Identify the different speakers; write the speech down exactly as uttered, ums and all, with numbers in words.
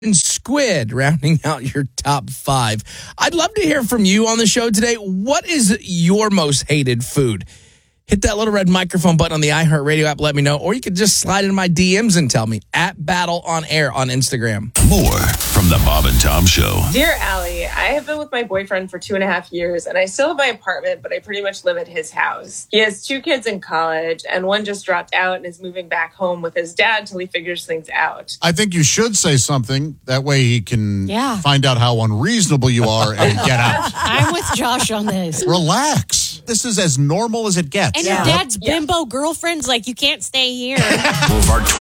Speaker 1: and squid rounding out your top five. I'd love to hear from you on the show today. What is your most hated food? Hit that little red microphone button on the iHeartRadio app. Let me know. Or you could just slide in my D Ms and tell me at Battle on Air on Instagram.
Speaker 2: More from the Bob and Tom Show.
Speaker 3: Dear Allie, I have been with my boyfriend for two and a half years, and I still have my apartment, but I pretty much live at his house. He has two kids in college, and one just dropped out and is moving back home with his dad till he figures things out.
Speaker 4: I think you should say something. That way he can
Speaker 5: Yeah.
Speaker 4: find out how unreasonable you are and get out.
Speaker 5: I'm with Josh on this.
Speaker 4: Relax. This is as normal as it gets.
Speaker 5: And
Speaker 3: Yeah.
Speaker 5: your dad's
Speaker 3: Yeah.
Speaker 5: bimbo girlfriend's like, you can't stay here.
Speaker 2: Boulevard